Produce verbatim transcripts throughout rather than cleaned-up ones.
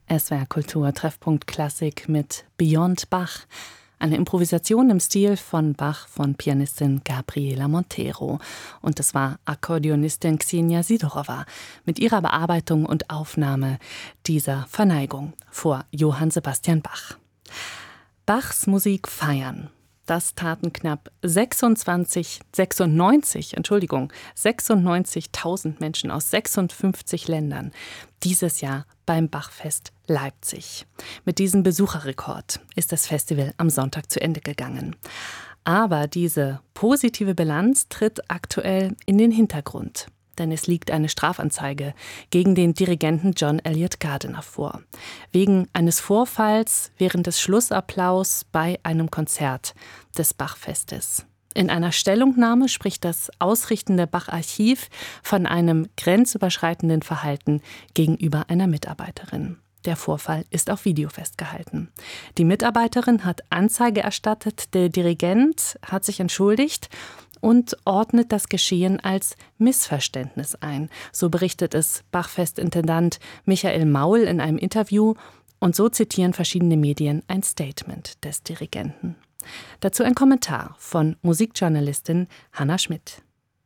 S W R Kultur Treffpunkt Klassik mit Beyond Bach. Eine Improvisation im Stil von Bach von Pianistin Gabriela Montero. Und das war Akkordeonistin Ksenia Sidorova mit ihrer Bearbeitung und Aufnahme dieser Verneigung vor Johann Sebastian Bach. Bachs Musik feiern. Das taten knapp sechsundzwanzig, sechsundneunzig, Entschuldigung, sechsundneunzigtausend Menschen aus sechsundfünfzig Ländern dieses Jahr beim Bachfest Leipzig. Mit diesem Besucherrekord ist das Festival am Sonntag zu Ende gegangen. Aber diese positive Bilanz tritt aktuell in den Hintergrund. Denn es liegt eine Strafanzeige gegen den Dirigenten John Eliot Gardiner vor. Wegen eines Vorfalls während des Schlussapplaus bei einem Konzert des Bachfestes. In einer Stellungnahme spricht das ausrichtende Bach-Archiv von einem grenzüberschreitenden Verhalten gegenüber einer Mitarbeiterin. Der Vorfall ist auf Video festgehalten. Die Mitarbeiterin hat Anzeige erstattet, der Dirigent hat sich entschuldigt und ordnet das Geschehen als Missverständnis ein. So berichtet es Bachfestintendant Michael Maul in einem Interview und so zitieren verschiedene Medien ein Statement des Dirigenten. Dazu ein Kommentar von Musikjournalistin Hanna Schmidt.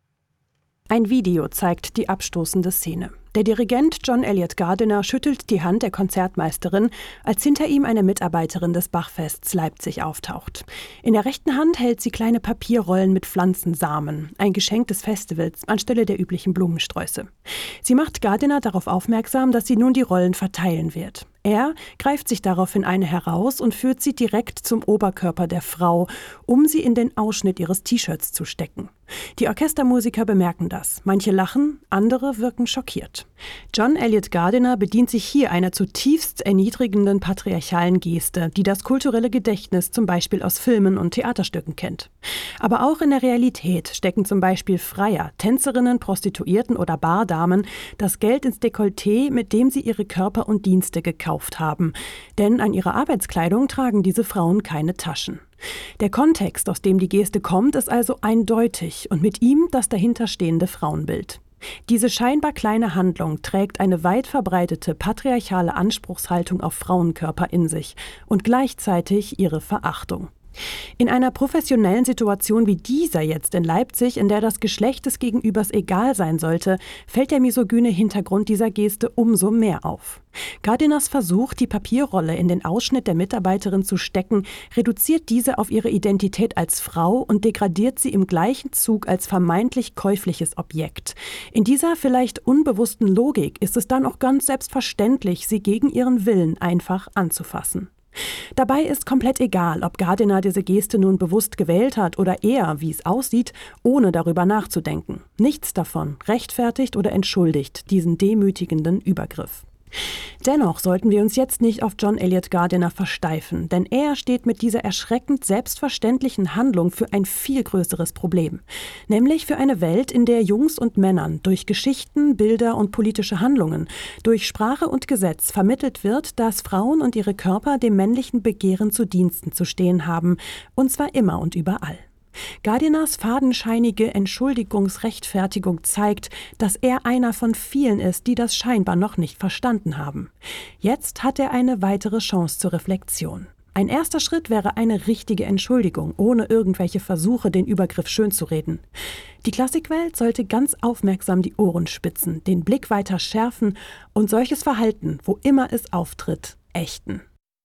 Ein Video zeigt die abstoßende Szene. Der Dirigent John Eliot Gardiner schüttelt die Hand der Konzertmeisterin, als hinter ihm eine Mitarbeiterin des Bachfests Leipzig auftaucht. In der rechten Hand hält sie kleine Papierrollen mit Pflanzensamen, ein Geschenk des Festivals anstelle der üblichen Blumensträuße. Sie macht Gardiner darauf aufmerksam, dass sie nun die Rollen verteilen wird. Er greift sich daraufhin eine heraus und führt sie direkt zum Oberkörper der Frau, um sie in den Ausschnitt ihres T-Shirts zu stecken. Die Orchestermusiker bemerken das. Manche lachen, andere wirken schockiert. John Eliot Gardiner bedient sich hier einer zutiefst erniedrigenden patriarchalen Geste, die das kulturelle Gedächtnis zum Beispiel aus Filmen und Theaterstücken kennt. Aber auch in der Realität stecken zum Beispiel Freier, Tänzerinnen, Prostituierten oder Bardamen das Geld ins Dekolleté, mit dem sie ihre Körper und Dienste gekauft haben. Denn an ihrer Arbeitskleidung tragen diese Frauen keine Taschen. Der Kontext, aus dem die Geste kommt, ist also eindeutig und mit ihm das dahinterstehende Frauenbild. Diese scheinbar kleine Handlung trägt eine weit verbreitete patriarchale Anspruchshaltung auf Frauenkörper in sich und gleichzeitig ihre Verachtung. In einer professionellen Situation wie dieser jetzt in Leipzig, in der das Geschlecht des Gegenübers egal sein sollte, fällt der misogyne Hintergrund dieser Geste umso mehr auf. Gardiners Versuch, die Papierrolle in den Ausschnitt der Mitarbeiterin zu stecken, reduziert diese auf ihre Identität als Frau und degradiert sie im gleichen Zug als vermeintlich käufliches Objekt. In dieser vielleicht unbewussten Logik ist es dann auch ganz selbstverständlich, sie gegen ihren Willen einfach anzufassen. Dabei ist komplett egal, ob Gardiner diese Geste nun bewusst gewählt hat oder eher, wie es aussieht, ohne darüber nachzudenken. Nichts davon rechtfertigt oder entschuldigt diesen demütigenden Übergriff. Dennoch sollten wir uns jetzt nicht auf John Eliot Gardiner versteifen, denn er steht mit dieser erschreckend selbstverständlichen Handlung für ein viel größeres Problem. Nämlich für eine Welt, in der Jungs und Männern durch Geschichten, Bilder und politische Handlungen, durch Sprache und Gesetz vermittelt wird, dass Frauen und ihre Körper dem männlichen Begehren zu Diensten zu stehen haben, und zwar immer und überall. Gardiners fadenscheinige Entschuldigungsrechtfertigung zeigt, dass er einer von vielen ist, die das scheinbar noch nicht verstanden haben. Jetzt hat er eine weitere Chance zur Reflexion. Ein erster Schritt wäre eine richtige Entschuldigung, ohne irgendwelche Versuche, den Übergriff schönzureden. Die Klassikwelt sollte ganz aufmerksam die Ohren spitzen, den Blick weiter schärfen und solches Verhalten, wo immer es auftritt, ächten.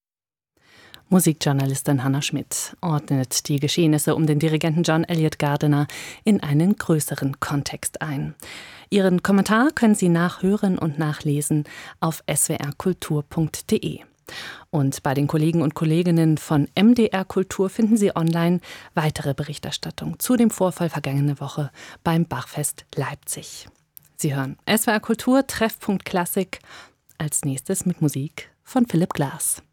Musikjournalistin Hanna Schmidt ordnet die Geschehnisse um den Dirigenten John Eliot Gardiner in einen größeren Kontext ein. Ihren Kommentar können Sie nachhören und nachlesen auf s w r kultur punkt d e. Und bei den Kollegen und Kolleginnen von M D R Kultur finden Sie online weitere Berichterstattung zu dem Vorfall vergangene Woche beim Bachfest Leipzig. Sie hören S W R Kultur Treffpunkt Klassik, als nächstes mit Musik von Philipp Glass.